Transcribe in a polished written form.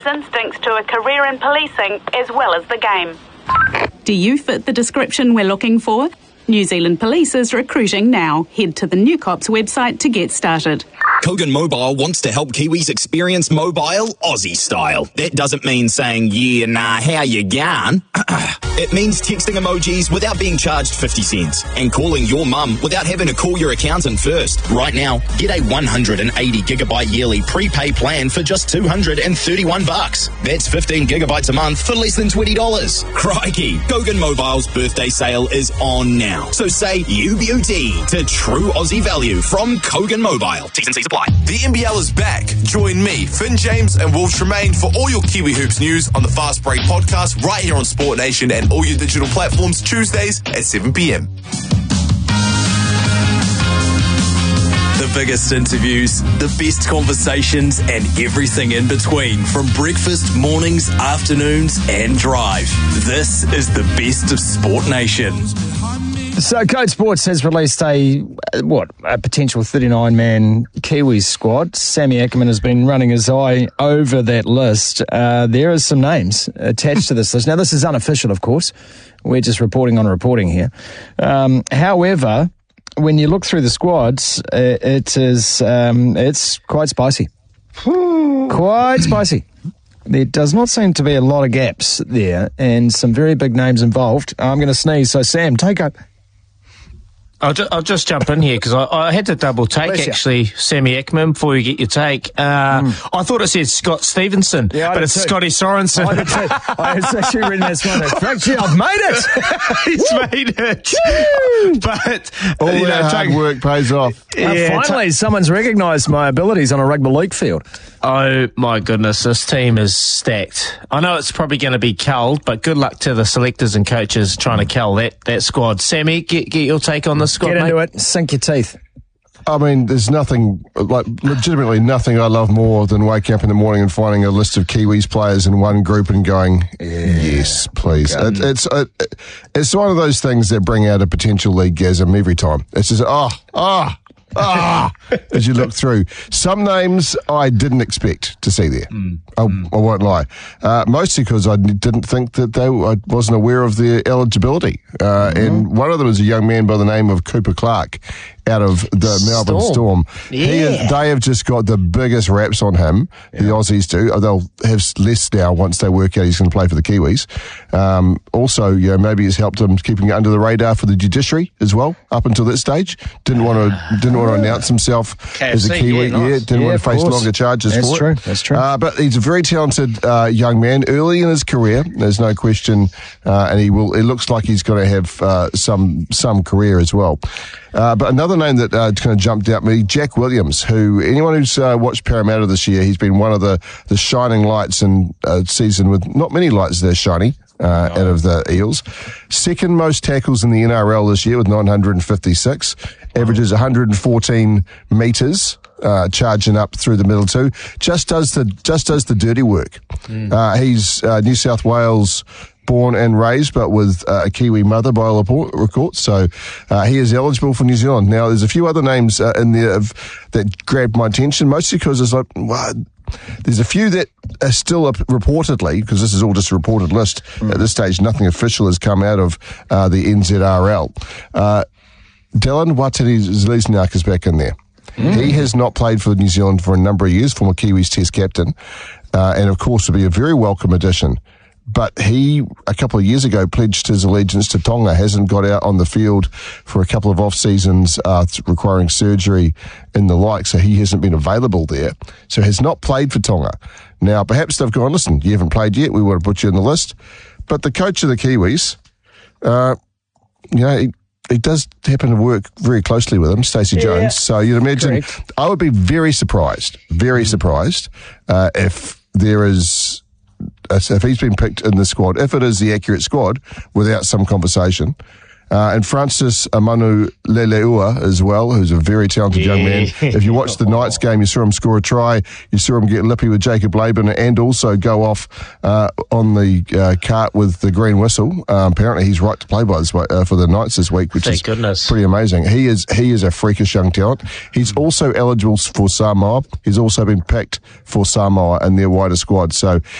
instincts to a career in policing as well as the game. Do you fit the description we're looking for? New Zealand Police is recruiting now. Head to the New Cops website to get started. Kogan Mobile wants to help Kiwis experience mobile Aussie style. That doesn't mean saying, yeah, nah, how you going? It means texting emojis without being charged 50 cents and calling your mum without having to call your accountant first. Right now, get a 180 gigabyte yearly prepay plan for just $231. That's 15 gigabytes a month for less than $20. Crikey, Kogan Mobile's birthday sale is on now. So say UBUT to true Aussie value from Kogan Mobile. T's and C's apply. The NBL is back. Join me, Finn James and Wolf Tremaine for all your Kiwi Hoops news on the Fast Break podcast right here on Sport Nation and all your digital platforms Tuesdays at 7 p.m. The biggest interviews, the best conversations and everything in between from breakfast, mornings, afternoons and drive. This is the best of Sport Nation. So Code Sports has released a potential 39-man Kiwis squad. Sammy Ackerman has been running his eye over that list. There are some names attached to this list. Now, this is unofficial, of course. We're just reporting on reporting here. However, when you look through the squads, it's quite spicy. Quite spicy. There does not seem to be a lot of gaps there and some very big names involved. I'm going to sneeze, so Sam, take up. I'll just jump in here because I had to double take actually Sammy Ackerman before you get your take. I thought it said Scott Stevenson, but it's Scotty Sorensen. I was actually reading this one. Actually, I've made it. He's made it. But all that hard work pays off. Finally, someone's recognised my abilities on a rugby league field. Oh my goodness, this team is stacked. I know it's probably going to be culled, but good luck to the selectors and coaches trying to cull that squad. Sammy, get your take on this squad, Get into mate. it, sink your teeth. I mean, there's nothing, legitimately nothing I love more than waking up in the morning and finding a list of Kiwis players in one group and going, yes, please. It's one of those things that bring out a potential league-gasm every time. It's just, as you look through. Some names I didn't expect to see there. I won't lie. Mostly because I didn't think that I wasn't aware of their eligibility. And one of them is a young man by the name of Cooper Clark out of the Melbourne Storm. They have just got the biggest raps on him, the Aussies do. They'll have less now once they work out he's going to play for the Kiwis. Also, maybe it's helped him keeping it under the radar for the judiciary as well, up until that stage. Didn't want to announce himself as a Kiwi. Didn't want to face longer charges for it. That's true. But he's a very talented young man, early in his career, there's no question, and it looks like he's going to have some career as well. But another name that kind of jumped out at me, Jack Williams, who anyone who's watched Parramatta this year, he's been one of the shining lights in a season with not many lights there shining out of the Eels. Second most tackles in the NRL this year with 956, averages 114 metres. Charging up through the middle too, just does the dirty work. He's New South Wales born and raised, but with a Kiwi mother by all reports. So he is eligible for New Zealand. Now, there's a few other names in there that grabbed my attention, mostly because it's like, there's a few that are still reportedly, because this is all just a reported list at this stage. Nothing official has come out of the NZRL. Dylan Watene-Zelezniak is back in there. He has not played for New Zealand for a number of years, former Kiwis Test captain, and of course will be a very welcome addition. But he, a couple of years ago, pledged his allegiance to Tonga, hasn't got out on the field for a couple of off-seasons requiring surgery and the like, so he hasn't been available there. So has not played for Tonga. Now, perhaps they've gone, listen, you haven't played yet, we want to put you in the list. But the coach of the Kiwis, he does happen to work very closely with him, Stacey Jones. So you'd imagine, I would be very surprised if there is, if he's been picked in the squad, if it is the accurate squad, without some conversation. And Francis Amanu Leleua as well, who's a very talented young man. If you watched the Knights game, you saw him score a try. You saw him get lippy with Jacob Laban and also go off on the cart with the green whistle. Apparently, he's right to play by this for the Knights this week, which is pretty amazing. He is a freakish young talent. He's also eligible for Samoa. He's also been picked for Samoa in their wider squad. So